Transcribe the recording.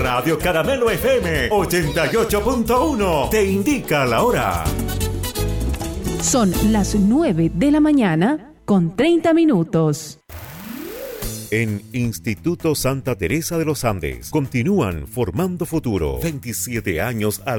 Radio Caramelo FM 88.1 te indica la hora. Son las 9 de la mañana con 30 minutos. En Instituto Santa Teresa de los Andes continúan formando futuro. 27 años al